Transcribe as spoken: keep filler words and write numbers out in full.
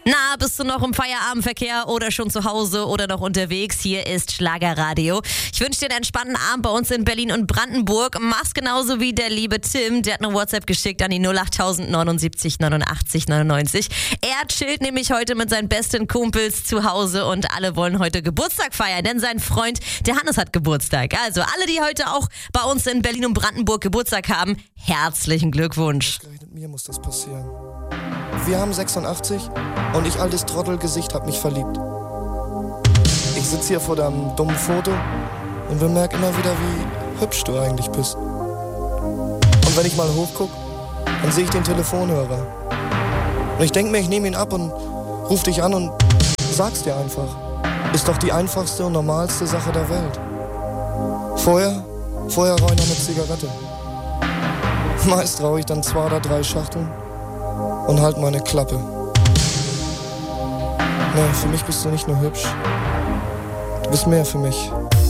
Na, bist du noch im Feierabendverkehr oder schon zu Hause oder noch unterwegs? Hier ist Schlagerradio. Ich wünsche dir einen entspannten Abend bei uns in Berlin und Brandenburg. Mach's genauso wie der liebe Tim. Der hat eine WhatsApp geschickt an die null acht neunundsiebzig neunundachtzig neunundneunzig. Er chillt nämlich heute mit seinen besten Kumpels zu Hause und alle wollen heute Geburtstag feiern, denn sein Freund, der Hannes, hat Geburtstag. Also alle, die heute auch bei uns in Berlin und Brandenburg Geburtstag haben, herzlichen Glückwunsch. Ausgerechnet mir muss das passieren. Wir haben sechsundachtzig und ich, altes Trottelgesicht, hab mich verliebt. Ich sitze hier vor deinem dummen Foto und bemerke immer wieder, wie hübsch du eigentlich bist. Und wenn ich mal hochguck, dann sehe ich den Telefonhörer. Und ich denke mir, ich nehme ihn ab und ruf dich an und sag's dir einfach. Ist doch die einfachste und normalste Sache der Welt. Vorher, vorher rauche ich noch eine Zigarette. Meist rauche ich dann zwei oder drei Schachteln und halt meine Klappe. Nee, für mich bist du nicht nur hübsch, du bist mehr für mich.